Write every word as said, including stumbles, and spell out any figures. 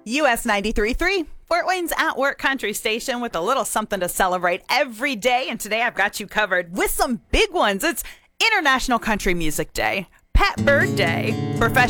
U S ninety-three point three, Fort Wayne's At Work Country Station with a little something to celebrate every day. And today I've got you covered with some big ones. It's International Country Music Day, Pat Bird Day, Professional